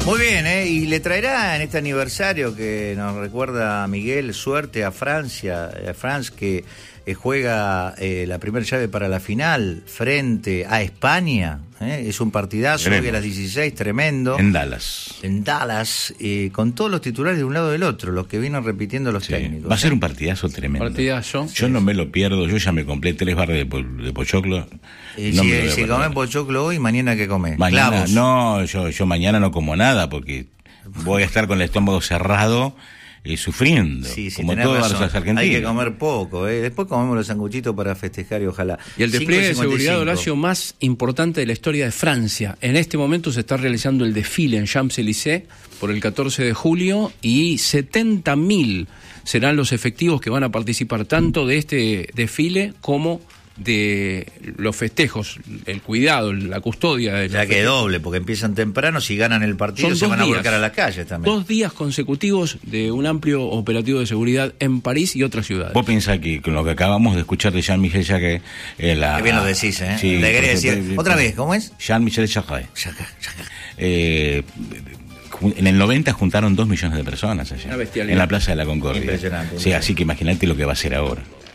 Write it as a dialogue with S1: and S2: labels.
S1: Muy bien, y le traerá en este aniversario que nos recuerda a Miguel suerte a Francia, que juega la primera llave para la final frente a España. Es un partidazo, hoy a las 16, tremendo.
S2: En Dallas.
S1: En Dallas, con todos los titulares de un lado del otro, los que vienen repitiendo los técnicos.
S2: Va a ser un partidazo tremendo.
S3: Partidazo.
S2: Yo no me lo pierdo, yo ya me compré 3 barras de pochoclo.
S1: Si comés pochoclo hoy, mañana ¿qué comés?
S2: Mañana,
S1: Clavos.
S2: no, yo mañana no como nada porque voy a estar con el estómago cerrado y sufriendo, como todos los argentinos.
S1: Hay que comer poco, después comemos los sanguchitos para festejar y ojalá.
S3: Y el despliegue de seguridad, Horacio, más importante de la historia de Francia. En este momento se está realizando el desfile en Champs-Élysées por el 14 de julio y 70.000 serán los efectivos que van a participar tanto de este desfile como de los festejos, el cuidado, la custodia de
S1: ya que doble, porque empiezan temprano, si ganan el partido se van a volcar a las calles también.
S3: 2 días consecutivos de un amplio operativo de seguridad en París y otras ciudades.
S2: Vos pensás que con lo que acabamos de escuchar de Jean-Michel Jacquet,
S1: qué bien lo decís,
S2: sí,
S1: le quería decir, otra vez, ¿cómo es?
S2: Jean-Michel Jacquet. En el 90 juntaron 2 millones de personas allá, en la Plaza de la Concordia.
S1: Impresionante.
S2: Sí, así que imagínate lo que va a ser ahora.